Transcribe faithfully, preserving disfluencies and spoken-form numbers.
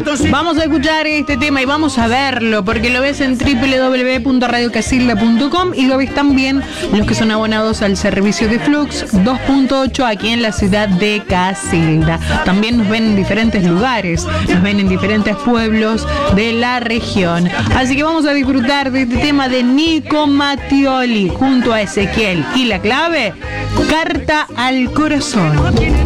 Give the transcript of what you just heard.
Vamos a escuchar este tema y vamos a verlo, porque lo ves en doble u doble u doble u punto radio casilda punto com y lo ves también los que son abonados al servicio de Flux dos punto ocho aquí en la ciudad de Casilda. También nos ven en diferentes lugares, nos ven en diferentes pueblos de la región. Así que vamos a disfrutar de este tema de Nico Mattioli junto a Ezequiel y La Clave, Carta al Corazón.